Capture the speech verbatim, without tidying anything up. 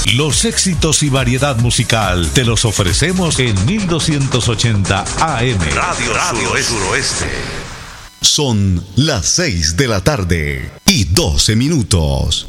Los éxitos y variedad musical te los ofrecemos en mil doscientos ochenta A M. Radio, Radio Suroeste. Suroeste. Son las seis de la tarde y doce minutos.